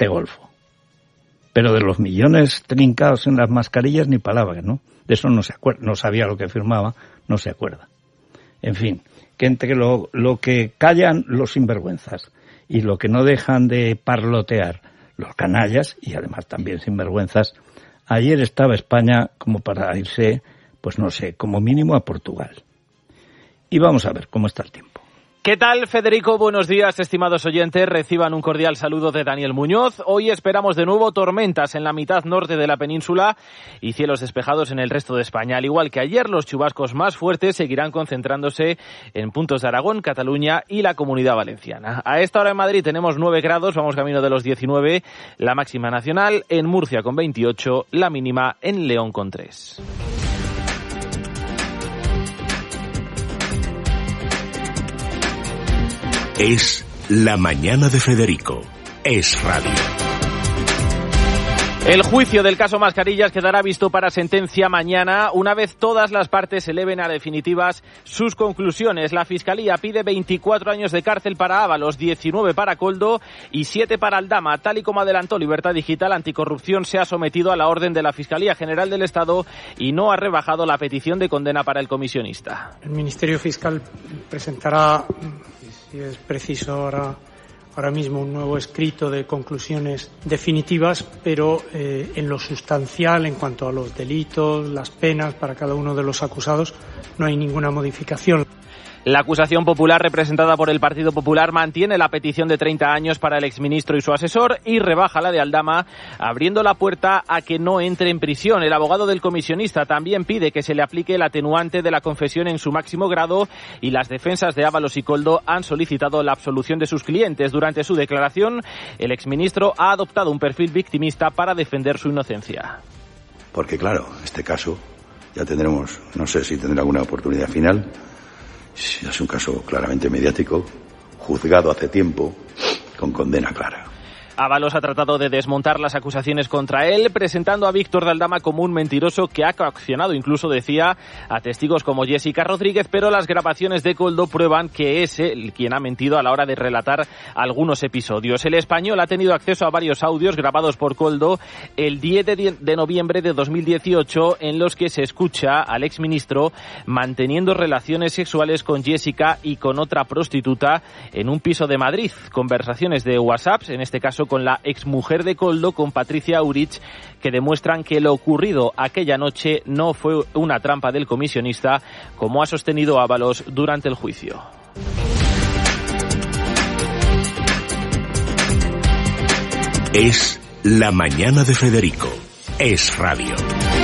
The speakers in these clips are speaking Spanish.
de golfo. Pero de los millones trincados en las mascarillas ni palabra, ¿no? De eso no se acuerda, no sabía lo que firmaba, no se acuerda. En fin, que entre lo que callan los sinvergüenzas y lo que no dejan de parlotear los canallas, y además también sinvergüenzas, ayer estaba España como para irse, pues no sé, como mínimo a Portugal. Y vamos a ver cómo está el tiempo. ¿Qué tal, Federico? Buenos días, estimados oyentes. Reciban un cordial saludo de Daniel Muñoz. Hoy esperamos de nuevo tormentas en la mitad norte de la península y cielos despejados en el resto de España. Al igual que ayer, los chubascos más fuertes seguirán concentrándose en puntos de Aragón, Cataluña y la Comunidad Valenciana. A esta hora en Madrid tenemos 9 grados, vamos camino de los 19, la máxima nacional, en Murcia con 28, la mínima en León con 3. Es La Mañana de Federico. Es radio. El juicio del caso Mascarillas quedará visto para sentencia mañana, una vez todas las partes eleven a definitivas sus conclusiones. La Fiscalía pide 24 años de cárcel para Ábalos, 19 para Koldo y 7 para Aldama. Tal y como adelantó Libertad Digital, Anticorrupción se ha sometido a la orden de la Fiscalía General del Estado y no ha rebajado la petición de condena para el comisionista. El Ministerio Fiscal presentará, si es preciso ahora mismo, un nuevo escrito de conclusiones definitivas, pero en lo sustancial, en cuanto a los delitos, las penas para cada uno de los acusados, no hay ninguna modificación. La acusación popular, representada por el Partido Popular, mantiene la petición de 30 años para el exministro y su asesor y rebaja la de Aldama, abriendo la puerta a que no entre en prisión. El abogado del comisionista también pide que se le aplique el atenuante de la confesión en su máximo grado y las defensas de Ábalos y Koldo han solicitado la absolución de sus clientes. Durante su declaración, el exministro ha adoptado un perfil victimista para defender su inocencia. Porque claro, este caso ya tendremos, no sé si tendrá alguna oportunidad final. Es un caso claramente mediático, juzgado hace tiempo, con condena clara. Ábalos ha tratado de desmontar las acusaciones contra él, presentando a Víctor de Aldama como un mentiroso que ha coaccionado, incluso decía, a testigos como Jessica Rodríguez, pero las grabaciones de Koldo prueban que es él quien ha mentido a la hora de relatar algunos episodios. El Español ha tenido acceso a varios audios grabados por Koldo el 10 de noviembre de 2018, en los que se escucha al exministro manteniendo relaciones sexuales con Jessica y con otra prostituta en un piso de Madrid. Conversaciones de WhatsApp, en este caso con la exmujer de Koldo, con Patricia Aurich, que demuestran que lo ocurrido aquella noche no fue una trampa del comisionista, como ha sostenido Ábalos durante el juicio. Es La Mañana de Federico. Es radio.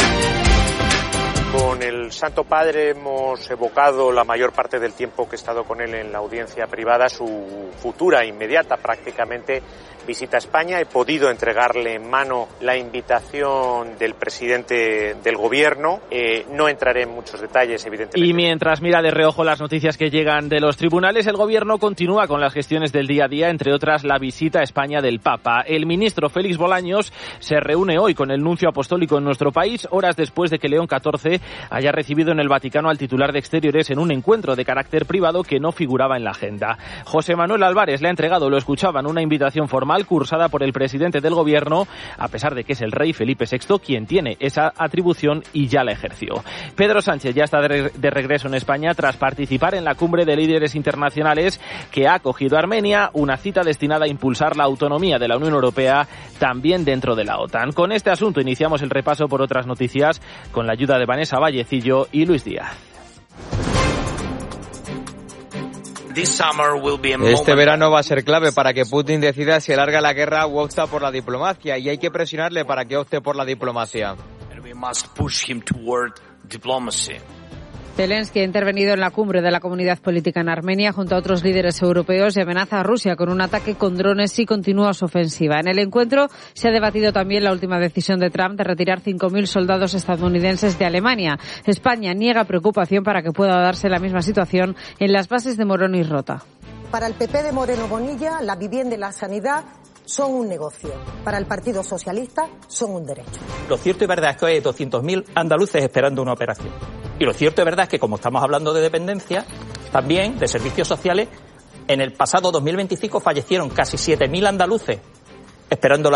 Con el Santo Padre hemos evocado la mayor parte del tiempo que he estado con él en la audiencia privada, su futura, inmediata prácticamente, visita a España. He podido entregarle en mano la invitación del presidente del gobierno. No entraré en muchos detalles, evidentemente. Y mientras mira de reojo las noticias que llegan de los tribunales, el gobierno continúa con las gestiones del día a día, entre otras la visita a España del Papa. El ministro Félix Bolaños se reúne hoy con el nuncio apostólico en nuestro país, horas después de que León XIV haya recibido en el Vaticano al titular de Exteriores en un encuentro de carácter privado que no figuraba en la agenda. José Manuel Álvarez le ha entregado, lo escuchaban, una invitación formal cursada por el presidente del gobierno, a pesar de que es el rey Felipe VI quien tiene esa atribución y ya la ejerció. Pedro Sánchez ya está de regreso en España tras participar en la cumbre de líderes internacionales que ha acogido Armenia, una cita destinada a impulsar la autonomía de la Unión Europea también dentro de la OTAN. Con este asunto iniciamos el repaso por otras noticias con la ayuda de Vanessa Vallecillo y Luis Díaz. Este verano va a ser clave para que Putin decida si alarga la guerra o opta por la diplomacia, y hay que presionarle para que opte por la diplomacia. Zelensky ha intervenido en la cumbre de la comunidad política en Armenia junto a otros líderes europeos y amenaza a Rusia con un ataque con drones si continúa su ofensiva. En el encuentro se ha debatido también la última decisión de Trump de retirar 5.000 soldados estadounidenses de Alemania. España niega preocupación para que pueda darse la misma situación en las bases de Morón y Rota. Para el PP de Moreno Bonilla, la vivienda y la sanidad son un negocio. Para el Partido Socialista son un derecho. Lo cierto y verdad es que hoy hay 200.000 andaluces esperando una operación. Y lo cierto y verdad es que, como estamos hablando de dependencia, también de servicios sociales, en el pasado 2025 fallecieron casi 7.000 andaluces esperando